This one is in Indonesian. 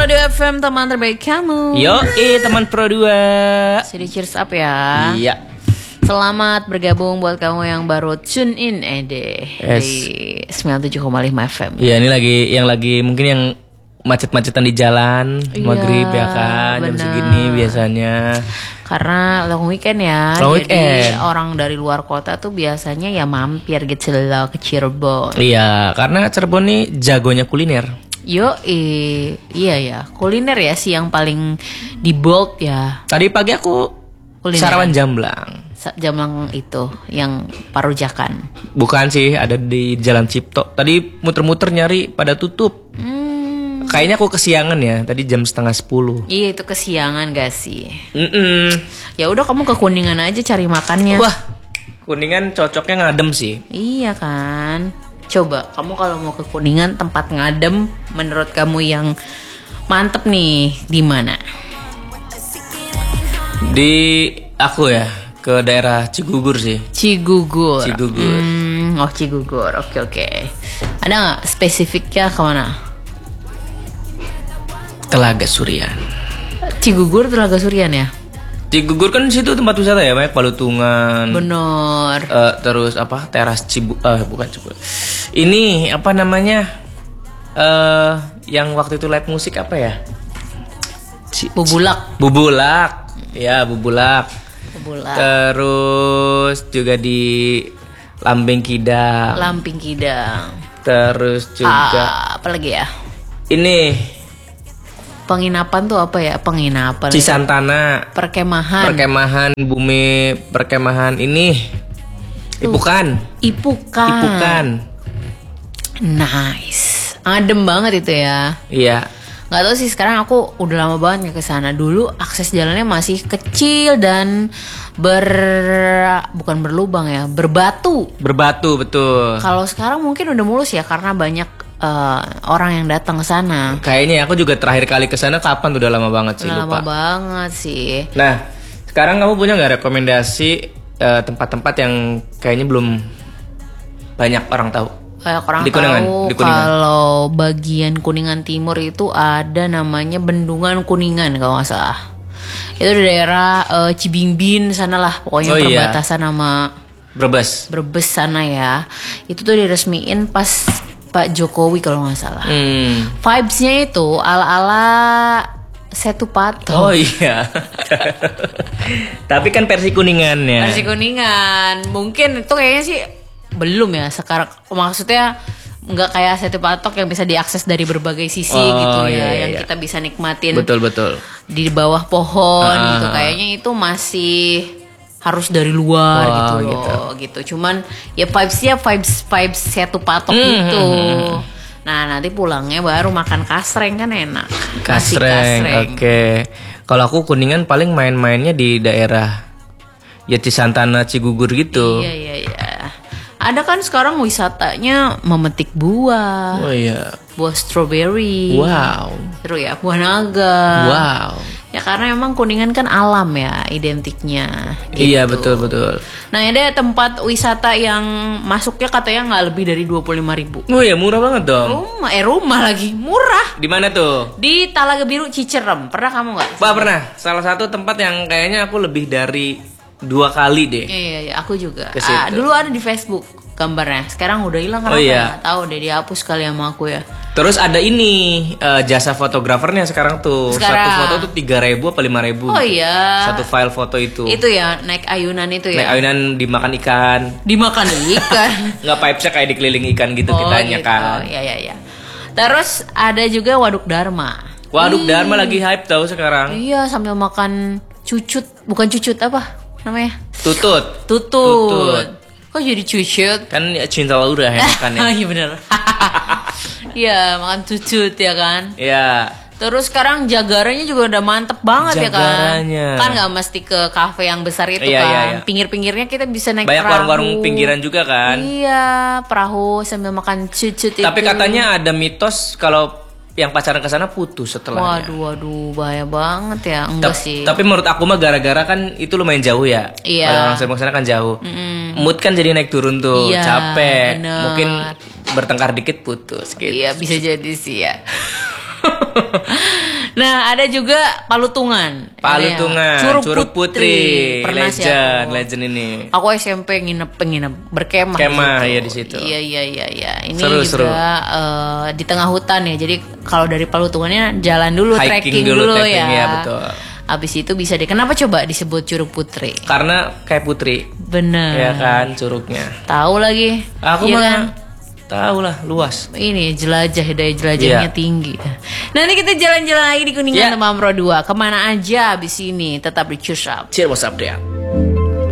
Pro 2 FM, teman terbaik kamu. Teman Pro 2. Jadi cheers up ya. Iya. Selamat bergabung buat kamu yang baru tune in Yes. di 97,5 FM. Iya, ini lagi mungkin yang macet-macetan di jalan, maghrib ya kan, jam bener. segini biasanya. Karena long weekend ya. Long jadi weekend. orang dari luar kota tuh biasanya ya mampir gitu loh ke Cirebon. Iya, karena Cirebon nih jagonya kuliner. Iya ya, kuliner ya sih yang paling di bold ya. Tadi pagi aku Kuliner. sarapan jamblang. Jamblang itu yang parujakan. Bukan sih, ada di Jalan Cipto. Tadi muter-muter nyari pada tutup. Kayaknya aku kesiangan ya, tadi jam 9:30. Iya itu kesiangan gak sih? Ya udah kamu ke Kuningan aja cari makannya. Wah, Kuningan cocoknya ngadem sih. Iya kan. Coba kamu kalau mau ke Kuningan tempat ngadem menurut kamu yang mantep nih di mana? Di aku ya ke daerah Cigugur sih. Cigugur. Cigugur. Cigugur. Oke. Ada nggak spesifiknya kemana? Telaga Surian. Cigugur Telaga Surian ya? Cigugur kan situ tempat wisata ya, banyak Palutungan. Bener. Terus apa? Teras bukan Cibubur. Ini apa namanya? Yang waktu itu live musik apa ya? Bubulak. Bubulak. Ya, Bubulak. Bubulak. Terus juga di Lambeng Kidang. Lamping Kidang. Terus juga Apa lagi ya? ini Penginapan tuh apa ya? Penginapan. Cisantana. Perkemahan. Perkemahan ini Ipukan. Ipukan. Nice. Adem banget itu ya. Iya. Gak tau sih sekarang aku udah lama banget gak kesana. Dulu akses jalannya masih kecil dan bukan berlubang ya, berbatu. Berbatu betul. Kalau sekarang mungkin udah mulus ya karena banyak orang yang datang ke sana. Kayaknya aku juga terakhir kali ke sana kapan, udah lama banget sih, Udah lupa. lama banget sih. Nah, sekarang kamu punya nggak rekomendasi tempat-tempat yang kayaknya belum banyak orang tahu? Kayak orang Di Kuningan, tahu di Kuningan. kalau bagian Kuningan Timur itu ada namanya Bendungan Kuningan kalau nggak salah. Itu di daerah Cibimbin sana lah, pokoknya Oh, iya. perbatasan sama Brebes. Brebes sana ya. Itu tuh diresmiin pas Pak Jokowi kalau nggak salah. Vibes-nya itu ala-ala Setu Pato. Oh iya. Tapi kan versi Kuningannya. Versi Kuningan. Mungkin itu kayaknya sih belum ya sekarang. Maksudnya nggak kayak Setu Patok yang bisa diakses dari berbagai sisi gitu ya, iya, yang iya. kita bisa nikmatin Betul. di bawah pohon gitu. Kayaknya itu masih harus dari luar gitu loh, gitu. Cuman ya vibes-nya vibes Setu Patok gitu. Nah nanti pulangnya baru makan kasreng kan enak. Nasi Kasreng. Oke. Kalau aku Kuningan paling main-mainnya di daerah ya Cisantana, Cigugur gitu. Iya. Ada kan sekarang wisatanya memetik buah. Oh iya. Buah strawberry. Wow. Seru ya, buah naga. Wow. Ya karena emang Kuningan kan alam ya identiknya. Iya gitu. betul. Nah ada tempat wisata yang masuknya katanya nggak lebih dari 25.000. Oh iya, murah banget dong. Rumah lagi murah. Di mana tuh? Di Talaga Biru Cicerem. Pernah kamu nggak? Pernah. Salah satu tempat yang kayaknya aku lebih dari 2 kali deh. Iya, aku juga. Ke situ. Dulu ada di Facebook gambarnya. Sekarang udah hilang karena nggak tahu deh, dihapus kali sama aku ya. Terus ada ini jasa fotografernya sekarang tuh. Sekarang. Satu foto tuh 3.000 apa 5.000. Oh iya. Satu file foto itu. Itu ya naik ayunan itu ya. Naik ayunan dimakan ikan. Dimakan ikan. Nggak pipesnya kayak dikeliling ikan gitu kitanya gitu. kan. Iya. Terus ada juga Waduk Dharma. Waduk Dharma lagi hype tau sekarang. Iya, sambil makan cucut. Bukan cucut apa namanya? Tutut. Kok jadi cucut? Kan ya, cinta udah enak kan ya. Iya bener. Iya, makan cucut ya kan. Iya. Terus sekarang jagaranya juga udah mantep banget Jagarannya. ya kan. Kan gak mesti ke kafe yang besar itu Iya, kan. iya. Pinggir-pinggirnya kita bisa naik Banyak perahu. warung-warung pinggiran juga kan. Iya, perahu sambil makan cucut itu. Tapi katanya ada mitos kalau yang pacaran ke sana putus setelahnya. Waduh, bahaya banget ya. Enggak sih. Tapi menurut aku mah gara-gara kan itu lumayan jauh ya. Iya. Kalau orang Serpong sana kan jauh. Mood kan jadi naik turun tuh, Iya, capek. bener. Mungkin bertengkar dikit putus gitu. Iya, bisa jadi sih ya. Nah, ada juga Palutungan. Palutungan, Curug Putri. Pernah sih aku. Legend ini. Aku SMP pengen berkemah. Kemah gitu. ya di situ. Iya. Ini Seru. juga di tengah hutan ya. Jadi kalau dari Palutungannya jalan dulu, Hiking trekking dulu trekking, ya. betul. Abis itu bisa kenapa coba disebut Curug Putri? Karena kayak putri. Bener. Ya kan, curugnya. Tahu lagi. Aku Iya mah kan? tahu lah, luas. Ini jelajah, daya jelajahnya tinggi. Nanti kita jalan-jalan lagi di Kuningan sama Amro 2. Kemana aja abis ini, tetap di Cheers Up. Cheers up dia.